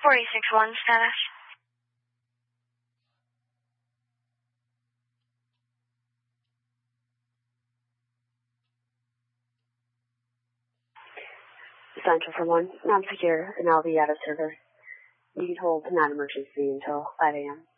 4861 status. Central for 1, non-secure, and I'll be out of service. You can hold non-emergency until 5 a.m.